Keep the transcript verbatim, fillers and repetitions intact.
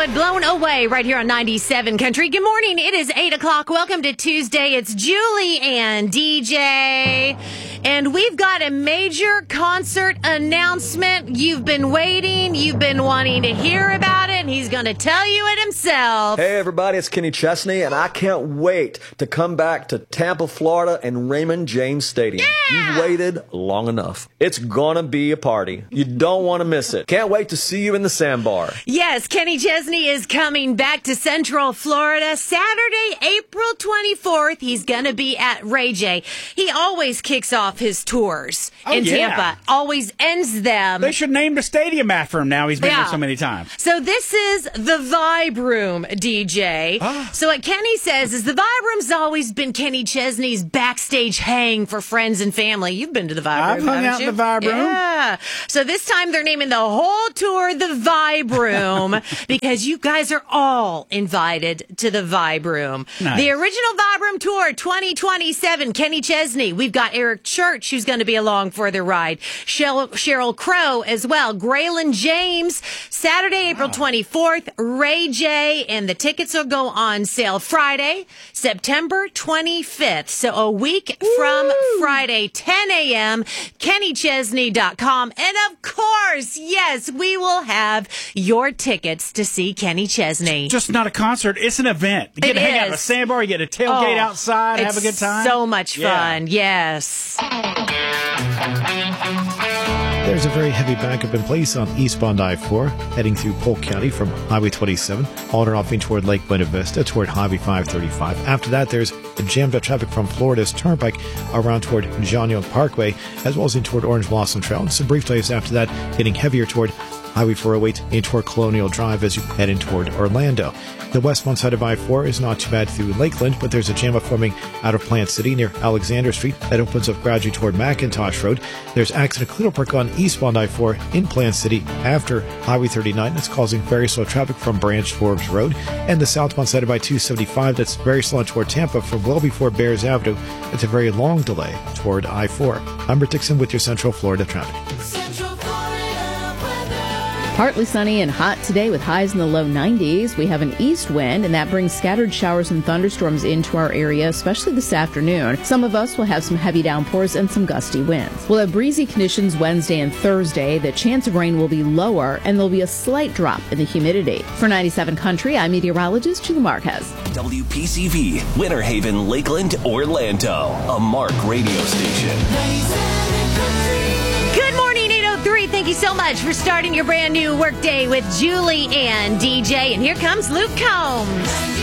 get blown away right here on ninety-seven Country. Good morning. It is eight o'clock. Welcome to Tuesday. It's Julie and D J. And we've got a major concert announcement. You've been waiting. You've been wanting to hear about it. And he's going to tell you it himself. Hey, everybody. It's Kenny Chesney. And I can't wait to come back to Tampa, Florida and Raymond James Stadium. Yeah! You've waited long enough. It's going to be a party. You don't want to miss it. Can't wait to see you in the Sandbar. Yes, Kenny Chesney is coming back to Central Florida Saturday, April twenty-fourth. He's going to be at Ray J. He always kicks off his tours oh, in yeah. Tampa, always ends them. They should name the stadium after him now. He's been Yeah. there so many times. So this is the Vibe Room, D J. Ah. So what Kenny says is the Vibe Room's always been Kenny Chesney's backstage hang for friends and family. You've been to the Vibe I've Room, hung haven't out in you? the Vibe Room. Yeah. So this time they're naming the whole tour the Vibe Room because you guys are all invited to the Vibe Room. Nice. The original Vibe Room Tour twenty twenty-seven, Kenny Chesney. We've got Eric Church, who's going to be along for the ride. Cheryl, Cheryl Crow as well. Graylin James, Saturday, April twenty-fourth. Ray J, and the tickets will go on sale Friday, September twenty-fifth. So a week Woo! from Friday, ten a.m., kenny chesney dot com. And of course, yes, we will have your tickets to see Kenny Chesney. Just not a concert. It's an event. You get It to hang out at a is. sandbar. You get a tailgate Oh, outside, have a it's good time. So much Yeah. fun. Yes. There's a very heavy backup in place on eastbound I four, heading through Polk County from Highway twenty-seven, all off toward Lake Buena Vista toward Highway five thirty-five. After that, there's jammed up traffic from Florida's Turnpike around toward John Young Parkway, as well as in toward Orange Blossom Trail. And some brief delays after that, getting heavier toward Highway four oh eight in toward Colonial Drive as you head in toward Orlando. The westbound side of I four is not too bad through Lakeland, but there's a jam up forming out of Plant City near Alexander Street that opens up gradually toward McIntosh Road. There's accident cleanup work on eastbound I four in Plant City after Highway thirty-nine. That's causing very slow traffic from Branch Forbes Road. And the southbound side of I two seventy-five that's very slow toward Tampa from well before Bears Avenue. It's a very long delay toward I four. I'm Rick Dixon with your Central Florida traffic. Partly sunny and hot today with highs in the low nineties. We have an east wind, and that brings scattered showers and thunderstorms into our area, especially this afternoon. Some of us will have some heavy downpours and some gusty winds. We'll have breezy conditions Wednesday and Thursday. The chance of rain will be lower, and there'll be a slight drop in the humidity. For ninety-seven Country, I'm meteorologist Julie Marquez. W P C V, Winter Haven, Lakeland, Orlando, a Mark radio station. Good morning, eight oh three. Thank you so much for starting your brand new workday with Julie and D J. And here comes Luke Combs.